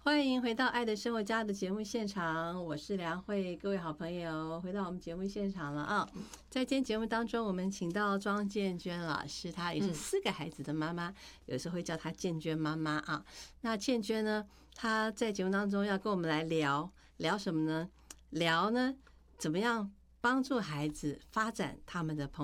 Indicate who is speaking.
Speaker 1: 欢迎回到《爱的生活家》的节目现场，我是梁慧，各位好朋友，回到我们节目现场了啊！在今天节目当中，我们请到庄建娟老师，她也是4个孩子的妈妈，有时候会叫她建娟妈妈啊。那建娟呢，她在节目当中要跟我们来聊什么呢？聊呢，怎么样帮助孩子发展他们的